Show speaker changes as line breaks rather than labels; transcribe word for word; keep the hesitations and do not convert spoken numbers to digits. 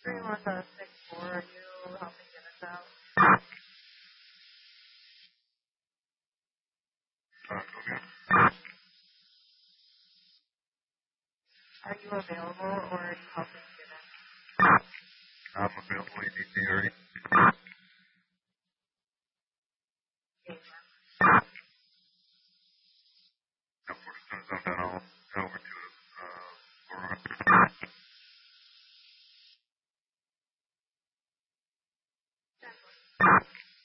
three one six four, are you helping get us out? Are you available or are you helping get us?
I'm available. You need me already?